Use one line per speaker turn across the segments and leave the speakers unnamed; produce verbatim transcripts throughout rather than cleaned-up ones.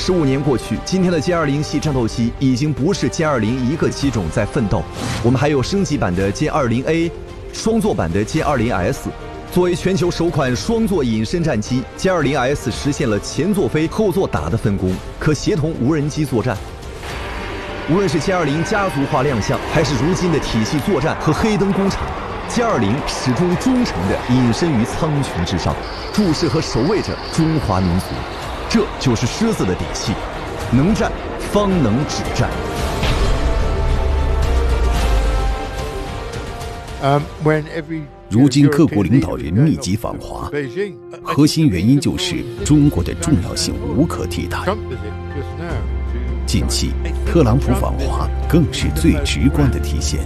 十五年过去，今天的歼二零系战斗机已经不是歼二零一个机种在奋斗，我们还有升级版的歼二零 A， 双座版的歼二零 S。作为全球首款双座隐身战机，歼二零 S 实现了前座飞、后座打的分工，可协同无人机作战。无论是歼二零家族化亮相，还是如今的体系作战和黑灯工厂，歼二零始终忠诚地隐身于苍穹之上，注视和守卫着中华民族。这就是狮子的底气，能战方能止战。
如今各国领导人密集访华，核心原因就是中国的重要性无可替代。近期特朗普访华更是最直观的体现。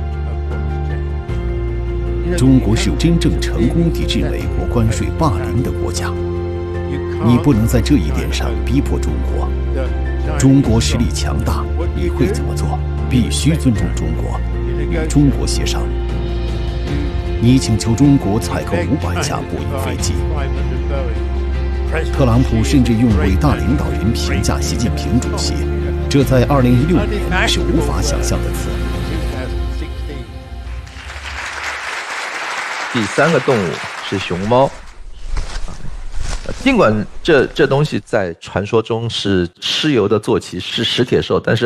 中国是真正成功抵制美国关税霸凌的国家，你不能在这一点上逼迫中国。中国实力强大，你会怎么做？必须尊重中国，与中国协商。你请求中国采购五百架波音飞机。特朗普甚至用伟大领导人评价习近平主席，这在二零一六年是无法想象的词。
第三个动物是熊猫，尽管这这东西在传说中是蚩尤的坐骑，是食铁兽，但是